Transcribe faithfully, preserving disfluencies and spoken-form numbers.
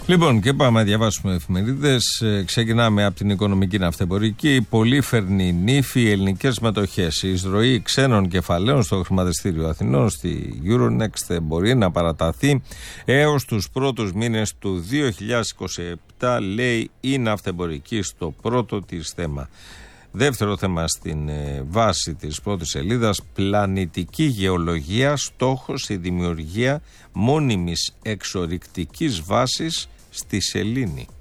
Λοιπόν, και πάμε να διαβάσουμε εφημερίδες. Ξεκινάμε από την οικονομική ναυτεμπορική. Πολύφερνη νύφη, ελληνικές μετοχές. Η εισρωή ξένων κεφαλαίων στο χρηματιστήριο Αθηνών, στη Euronext, μπορεί να παραταθεί έως τους πρώτους μήνες του δύο χιλιάδες είκοσι επτά, λέει η ναυτεμπορική στο πρώτο της θέμα. Δεύτερο θέμα στην ε, βάση της πρώτης σελίδας, πλανητική γεωλογία, στόχος η δημιουργία μόνιμης εξορρυκτικής βάσης στη σελήνη.